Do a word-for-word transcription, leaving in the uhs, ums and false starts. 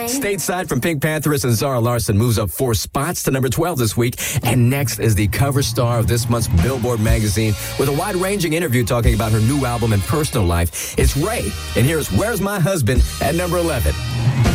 Stateside from Pink Pantheress and Zara Larsson moves up four spots to number twelve this week. And next is the cover star of this month's Billboard magazine with a wide-ranging interview talking about her new album and personal life. It's Ray. And here's Where's My Husband at number eleven.